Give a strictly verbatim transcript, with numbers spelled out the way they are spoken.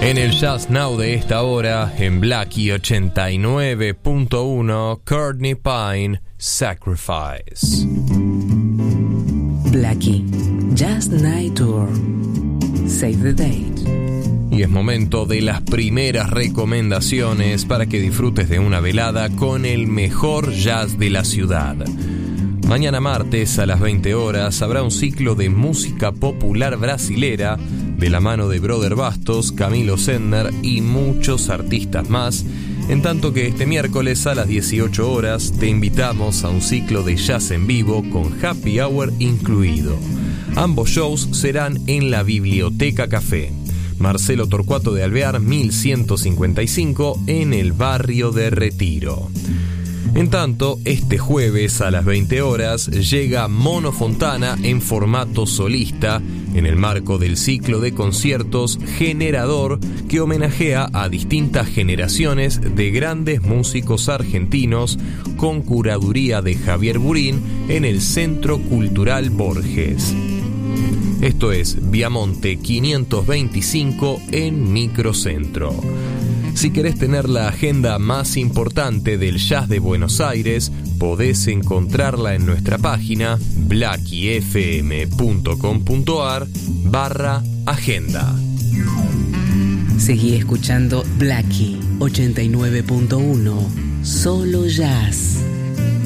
En el Jazz Now de esta hora, en Blackie ochenta y nueve punto uno, Courtney Pine, Sacrifice. Blackie, Jazz Night Tour. Save the date. Y es momento de las primeras recomendaciones para que disfrutes de una velada con el mejor jazz de la ciudad. Mañana martes a las veinte horas habrá un ciclo de música popular brasilera de la mano de Brother Bastos, Camilo Sendner y muchos artistas más, en tanto que este miércoles a las dieciocho horas te invitamos a un ciclo de jazz en vivo con happy hour incluido. Ambos shows serán en la Biblioteca Café, Marcelo Torcuato de Alvear mil ciento cincuenta y cinco, en el barrio de Retiro. En tanto, este jueves a las veinte horas llega Mono Fontana en formato solista en el marco del ciclo de conciertos Generador, que homenajea a distintas generaciones de grandes músicos argentinos con curaduría de Javier Burín en el Centro Cultural Borges. Esto es Viamonte quinientos veinticinco en Microcentro. Si querés tener la agenda más importante del jazz de Buenos Aires, podés encontrarla en nuestra página blackiefm.com.ar barra agenda. Seguí escuchando Blackie ochenta y nueve punto uno, solo jazz.